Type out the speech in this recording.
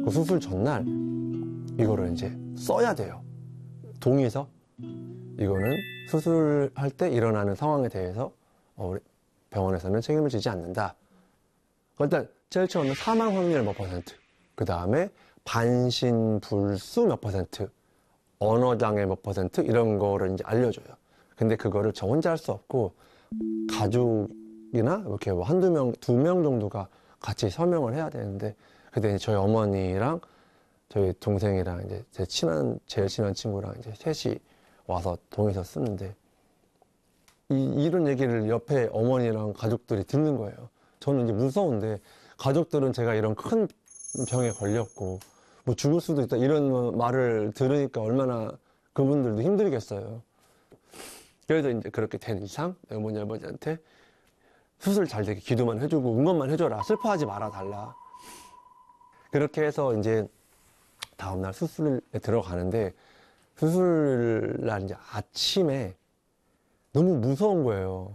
그 수술 전날 이거를 이제 써야 돼요. 동의서. 이거는 수술할 때 일어나는 상황에 대해서 우리 병원에서는 책임을 지지 않는다. 일단 제일 처음에 사망 확률 몇 %, 그 다음에 반신불수 몇 %, 언어장애 몇 % 이런 거를 이제 알려줘요. 근데 그거를 저 혼자 할 수 없고 가족이나 이렇게 뭐 한두 명, 2명 정도가 같이 서명을 해야 되는데, 그때 저희 어머니랑 저희 동생이랑 이제 제일 친한 친구랑 이제 셋이 와서 동의서 쓰는데, 이런 얘기를 옆에 어머니랑 가족들이 듣는 거예요. 저는 이제 무서운데, 가족들은 제가 이런 큰 병에 걸렸고 뭐 죽을 수도 있다 이런 말을 들으니까 얼마나 그분들도 힘들겠어요. 그래서 이제 그렇게 된 이상 어머니 아버지한테 수술 잘 되게 기도만 해주고 응원만 해줘라, 슬퍼하지 말아 달라. 그렇게 해서 이제 다음날 수술에 들어가는데, 수술날 이제 아침에 너무 무서운 거예요.